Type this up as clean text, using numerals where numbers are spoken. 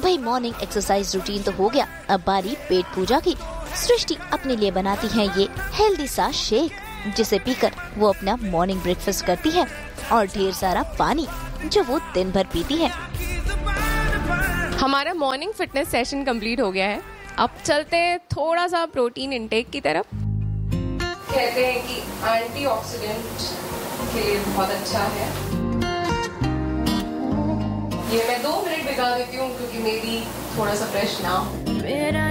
वही morning exercise routine तो हो गया, अब बारी पेट पूजा की। सृष्टि अपने लिए बनाती है ये हेल्दी सा शेक, जिसे पीकर वो अपना मॉर्निंग ब्रेकफास्ट करती है, और ढेर सारा पानी जो वो दिन भर पीती है। हमारा मॉर्निंग फिटनेस सेशन कंप्लीट हो गया है, अब चलते हैं थोड़ा सा प्रोटीन इंटेक की तरफ। कहते हैं कि एंटीऑक्सीडेंट के लिए बहुत अच्छा है। ये मैं 2 मिनट भिगा देती हूँ क्योंकि मेरी थोड़ा सा फ्रेश ना हो।